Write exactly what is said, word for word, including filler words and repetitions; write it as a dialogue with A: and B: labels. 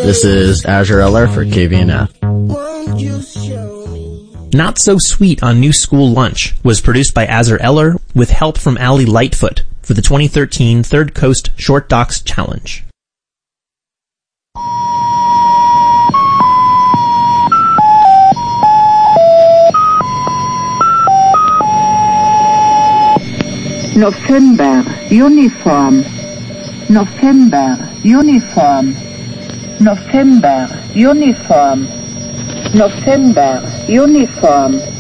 A: This is Azure Eller for K V N F.
B: Not So Sweet on New School Lunch was produced by Azure Eller with help from Ali Lightfoot for the twenty thirteen Third Coast Short Docs Challenge.
C: November, uniform. November, uniform. November, uniform. November, uniform.